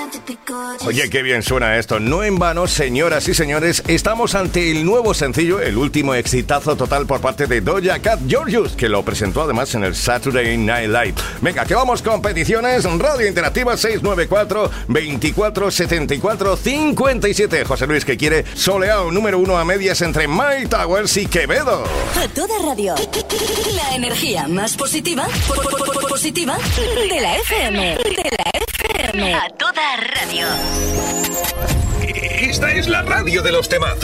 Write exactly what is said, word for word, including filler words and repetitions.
Oye, qué bien suena esto. No en vano, señoras y señores, estamos ante el nuevo sencillo, el último exitazo total por parte de Doja Cat, Gorgeous, que lo presentó además en el Saturday Night Live. Venga, que vamos con peticiones. Radio Interactiva seis nueve cuatro, veinticuatro setenta y cuatro, cincuenta y siete. José Luis, que quiere Soleado número uno a medias entre Mike Towers y Quevedo. A toda radio. La energía más positiva, positiva de la F M. De la F M. A toda radio. Esta es la radio de los temas.